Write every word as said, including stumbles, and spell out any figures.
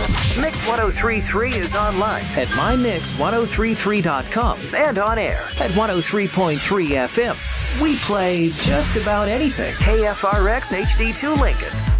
Mix ten thirty-three is online at my mix ten thirty-three dot com and on air at one oh three point three F M. We play just about anything. K F R X H D two Lincoln,